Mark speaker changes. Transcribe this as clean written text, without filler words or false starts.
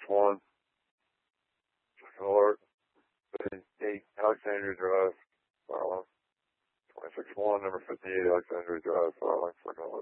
Speaker 1: 261, Alert, 8 Alexandria Drive, Farland. 261, number 58 Alexandria Drive, Farland, for an alert.